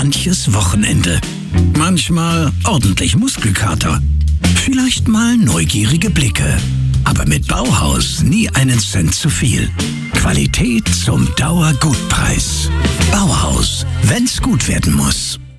manches Wochenende. Manchmal ordentlich Muskelkater. Vielleicht mal neugierige Blicke. Aber mit Bauhaus nie einen Cent zu viel. Qualität zum Dauergutpreis. Bauhaus, wenn's gut werden muss.